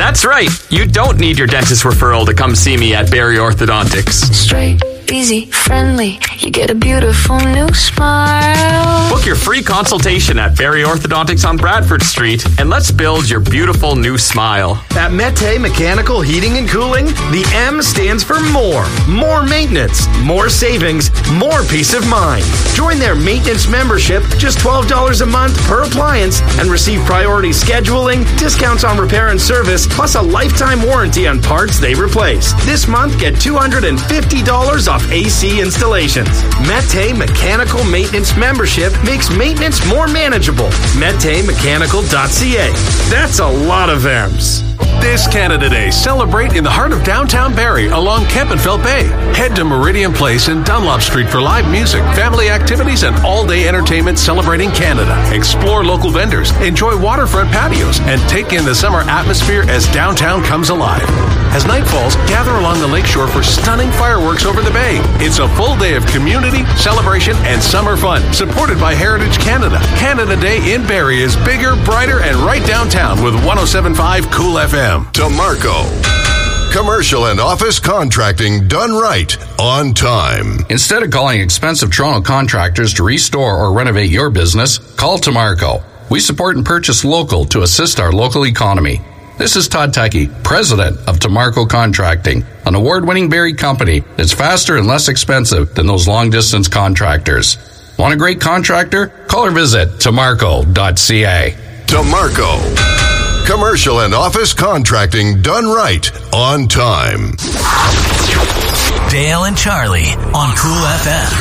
That's right. You don't need your dentist referral to come see me at Barrie Orthodontics. Straight, easy, friendly. You get a beautiful new smile. Book your free consultation at Barrie Orthodontics on Bradford Street, and let's build your beautiful new smile. At Mete Mechanical Heating and Cooling, the M stands for more. More maintenance, more savings, more peace of mind. Join their maintenance membership, just $12 a month per appliance, and receive priority scheduling, discounts on repair and service, plus a lifetime warranty on parts they replace. This month, get $250 off AC installations. Mete Mechanical Maintenance membership makes maintenance more manageable. MeteMechanical.ca. That's a lot of M's. This Canada Day, celebrate in the heart of downtown Barrie along Kempenfelt Bay. Head to Meridian Place in Dunlop Street for live music, family activities, and all-day entertainment celebrating Canada. Explore local vendors, enjoy waterfront patios, and take in the summer atmosphere as downtown comes alive. As night falls, gather along the lakeshore for stunning fireworks over the bay. It's a full day of community, celebration, and summer fun, supported by Heritage Canada. Canada Day in Barrie is bigger, brighter, and right downtown with 107.5 Cool FM. TAMARCO. Commercial and office contracting done right, on time. Instead of calling expensive Toronto contractors to restore or renovate your business, call TAMARCO. We support and purchase local to assist our local economy. This is Todd Tuckey, president of TAMARCO Contracting, an award-winning Barrie company that's faster and less expensive than those long-distance contractors. Want a great contractor? Call or visit tamarco.ca. TAMARCO. Commercial and office contracting done right, on time. Dale and Charlie on Cool FM.